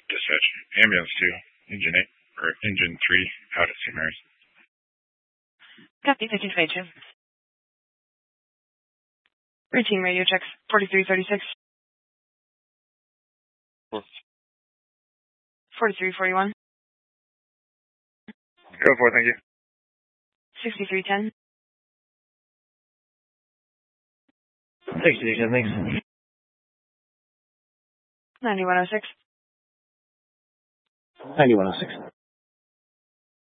Dispatch. Ambulance 2, Engine 8, or Engine 3, out at St. Mary's. Copy, 15-2. Routine radio checks, 4336. 4341. Go for it, thank you. 6310. 6310, thanks. 9106. 9106.